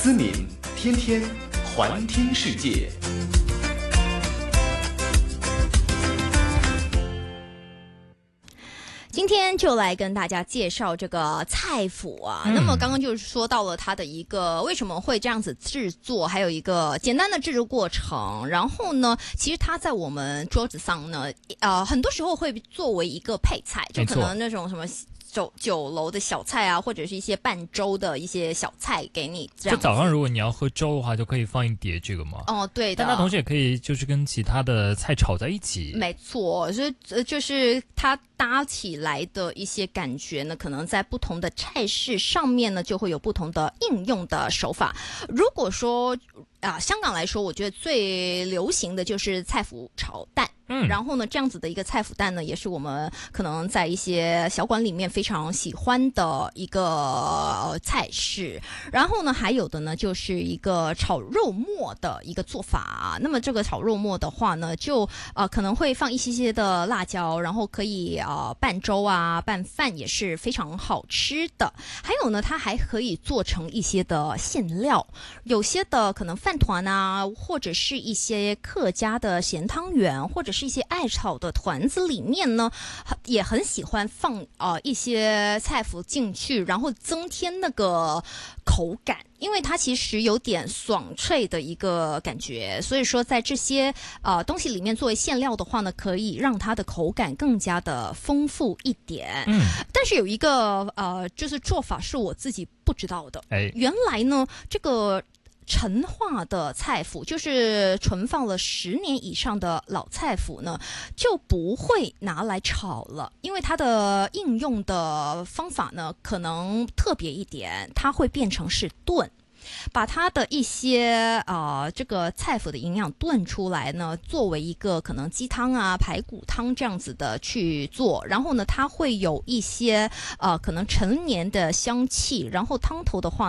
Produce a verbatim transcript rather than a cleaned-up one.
思敏天天环听世界。 今天就来跟大家介绍这个菜脯啊、嗯、那么刚刚就是说到了它的一个为什么会这样子制作，还有一个简单的制作过程。然后呢，其实它在我们桌子上呢呃，很多时候会作为一个配菜，就可能那种什么酒酒楼的小菜啊，或者是一些拌粥的一些小菜给你这样。 就早上如果你要喝粥的话，就可以放一碟这个吗？ 哦，对的。 但它同时也可以就是跟其他的菜炒在一起。 没错，所以呃就是它搭起来的一些感觉呢，可能在不同的菜式上面呢，就会有不同的应用的手法。如果说啊、呃，香港来说，我觉得最流行的就是菜脯炒蛋。嗯，然后呢，这样子的一个菜脯蛋呢，也是我们可能在一些小馆里面非常喜欢的一个、呃、菜式。然后呢，还有的呢，就是一个炒肉末的一个做法。那么这个炒肉末的话呢，就呃可能会放一些些的辣椒，然后可以呃拌粥啊、拌饭也是非常好吃的。还有呢，它还可以做成一些的馅料，有些的可能饭团啊，或者是一些客家的咸汤圆，或者是一些爱炒的团子里面呢，也很喜欢放呃一些菜脯进去，然后增添那个口感，因为它其实有点爽脆的一个感觉，所以说在这些呃东西里面作为馅料的话呢，可以让它的口感更加的丰富一点。嗯，但是有一个呃就是做法是我自己不知道的，哎，原来呢这个陈化的菜脯，就是存放了十年以上的老菜脯呢，就不会拿来炒了，因为它的应用的方法呢，可能特别一点，它会变成是炖。把它的一些呃这个菜脯的营养炖出来呢，作为一个可能鸡汤啊、排骨汤这样子的去做，然后呢，它会有一些呃可能陈年的香气，然后汤头的话